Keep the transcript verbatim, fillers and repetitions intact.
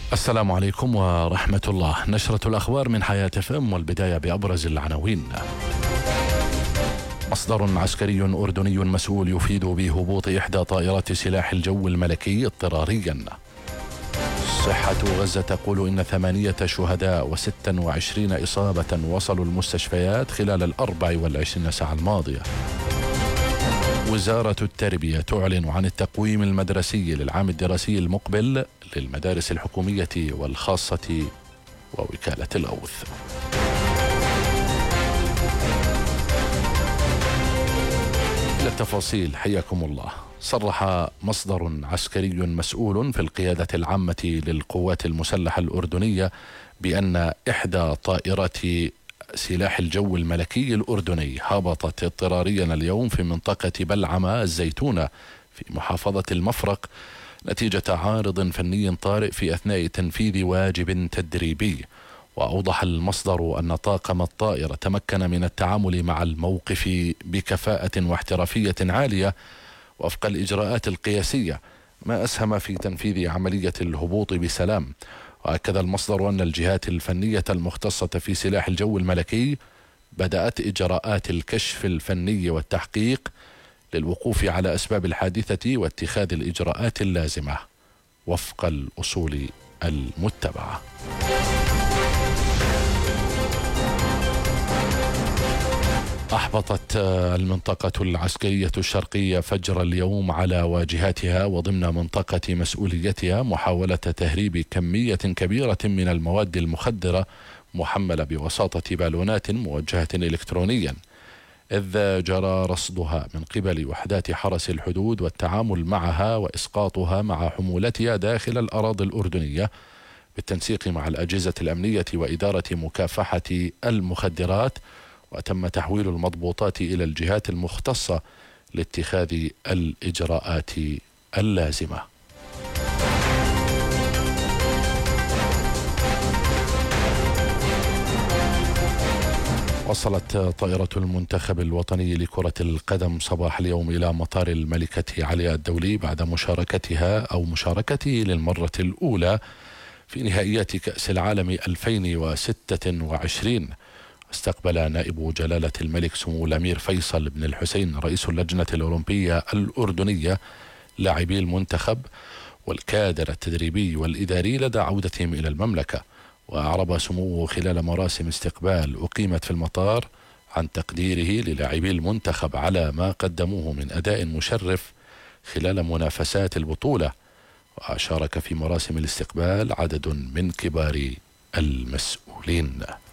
السلام عليكم ورحمة الله. نشرة الأخبار من حياة اف ام، والبداية بأبرز العناوين. مصدر عسكري أردني مسؤول يفيد بهبوط إحدى طائرات سلاح الجو الملكي اضطراريا. صحة غزة تقول إن ثمانية شهداء وستة وعشرين إصابة وصلوا المستشفيات خلال الأربع والعشرين ساعة الماضية. وزارة التربية تعلن عن التقويم المدرسي للعام الدراسي المقبل للمدارس الحكومية والخاصة ووكالة الغوث. إلى التفاصيل، حياكم الله. صرح مصدر عسكري مسؤول في القيادة العامة للقوات المسلحة الأردنية بأن إحدى طائرات سلاح الجو الملكي الأردني هبطت اضطراريا اليوم في منطقة بلعمة الزيتونة في محافظة المفرق نتيجة عارض فني طارئ في أثناء تنفيذ واجب تدريبي. وأوضح المصدر أن طاقم الطائرة تمكن من التعامل مع الموقف بكفاءة واحترافية عالية وفق الإجراءات القياسية، ما أسهم في تنفيذ عملية الهبوط بسلام. وأكد المصدر أن الجهات الفنية المختصة في سلاح الجو الملكي بدأت إجراءات الكشف الفني والتحقيق للوقوف على أسباب الحادثة واتخاذ الإجراءات اللازمة وفق الأصول المتبعة. أحبطت المنطقة العسكرية الشرقية فجر اليوم على واجهاتها وضمن منطقة مسؤوليتها محاولة تهريب كمية كبيرة من المواد المخدرة محملة بوساطة بالونات موجهة إلكترونيا، إذ جرى رصدها من قبل وحدات حرس الحدود والتعامل معها وإسقاطها مع حمولتها داخل الأراضي الأردنية بالتنسيق مع الأجهزة الأمنية وإدارة مكافحة المخدرات. وتم تحويل المضبوطات إلى الجهات المختصة لاتخاذ الإجراءات اللازمة. وصلت طائرة المنتخب الوطني لكرة القدم صباح اليوم إلى مطار الملكة عليا الدولي بعد مشاركتها أو مشاركته للمرة الأولى في نهائيات كأس العالم ألفين وستة وعشرين. استقبل نائب جلالة الملك سمو الأمير فيصل بن الحسين رئيس اللجنة الأولمبية الأردنية لاعبي المنتخب والكادر التدريبي والإداري لدى عودتهم إلى المملكة. وأعرب سموه خلال مراسم استقبال أقيمت في المطار عن تقديره للاعبي المنتخب على ما قدموه من أداء مشرف خلال منافسات البطولة. وشارك في مراسم الاستقبال عدد من كبار المسؤولين.